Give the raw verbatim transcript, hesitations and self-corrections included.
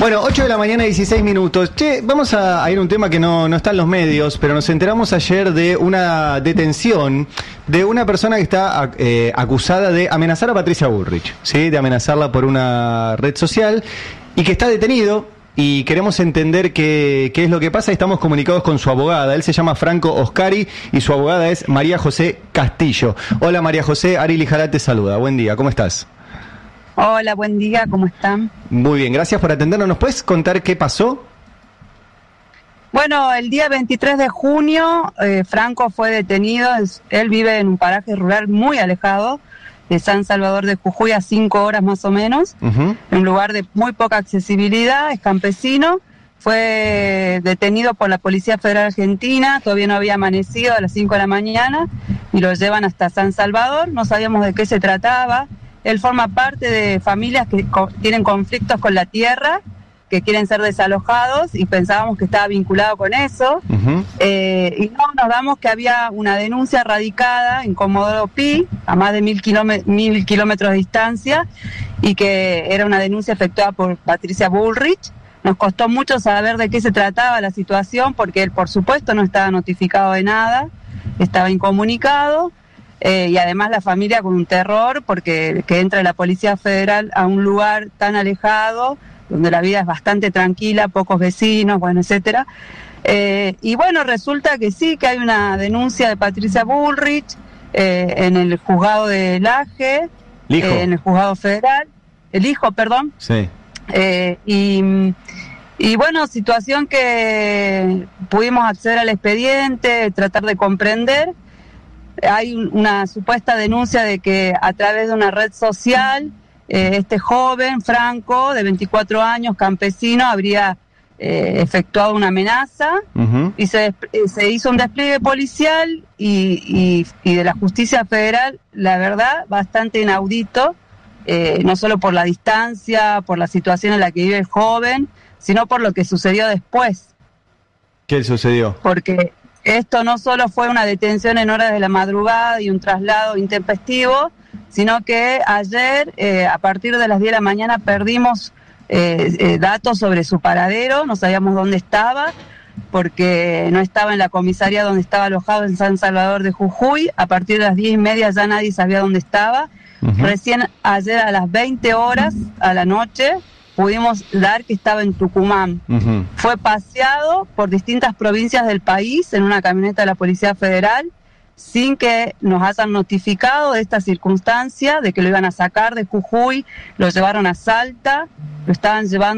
Bueno, ocho de la mañana, dieciséis minutos. Che, vamos a, a ir a un tema que no, no está en los medios, pero nos enteramos ayer de una detención de una persona que está eh, acusada de amenazar a Patricia Bullrich, ¿sí? De amenazarla por una red social y que está detenido. Y queremos entender qué, qué es lo que pasa. Estamos comunicados con su abogada. Él se llama Franco Oscari y su abogada es María José Castillo. Hola María José, Ari Lijará te saluda. Buen día, ¿cómo estás? Hola, buen día, ¿cómo están? Muy bien, gracias por atendernos. ¿Nos puedes contar qué pasó? Bueno, el día veintitrés de junio, eh, Franco fue detenido. Él vive en un paraje rural muy alejado de San Salvador de Jujuy, a cinco horas más o menos, uh-huh. En un lugar de muy poca accesibilidad, es campesino. Fue detenido por la Policía Federal Argentina, todavía no había amanecido, a las cinco de la mañana, y lo llevan hasta San Salvador. No sabíamos de qué se trataba. Él forma parte de familias que co- tienen conflictos con la tierra, que quieren ser desalojados, y pensábamos que estaba vinculado con eso. Uh-huh. Eh, y no, nos damos que había una denuncia radicada en Comodoro Pi, a más de mil, kilómet- mil kilómetros de distancia, y que era una denuncia efectuada por Patricia Bullrich. Nos costó mucho saber de qué se trataba la situación, porque él, por supuesto, no estaba notificado de nada, estaba incomunicado. Eh, y además la familia con un terror, porque que entra la Policía Federal a un lugar tan alejado, donde la vida es bastante tranquila, pocos vecinos, bueno, etcétera. Eh, y bueno, resulta que sí, que hay una denuncia de Patricia Bullrich eh, en el juzgado de Laje, eh, en el juzgado federal, el hijo, perdón. Sí. Eh, y, y bueno, situación que pudimos acceder al expediente, tratar de comprender. Hay una supuesta denuncia de que a través de una red social, eh, este joven, Franco, de veinticuatro años, campesino, habría eh, efectuado una amenaza, uh-huh. y se, se hizo un despliegue policial y, y, y de la justicia federal, la verdad, bastante inaudito, eh, no solo por la distancia, por la situación en la que vive el joven, sino por lo que sucedió después. ¿Qué sucedió? Porque esto no solo fue una detención en horas de la madrugada y un traslado intempestivo, sino que ayer, eh, a partir de las diez de la mañana, perdimos eh, eh, datos sobre su paradero, no sabíamos dónde estaba, porque no estaba en la comisaría donde estaba alojado en San Salvador de Jujuy. A partir de las diez y media ya nadie sabía dónde estaba. Uh-huh. Recién ayer a las veinte horas, a la noche, pudimos dar que estaba en Tucumán. Uh-huh. Fue paseado por distintas provincias del país en una camioneta de la Policía Federal, sin que nos hayan notificado de esta circunstancia, de que lo iban a sacar de Jujuy, lo llevaron a Salta, lo estaban llevando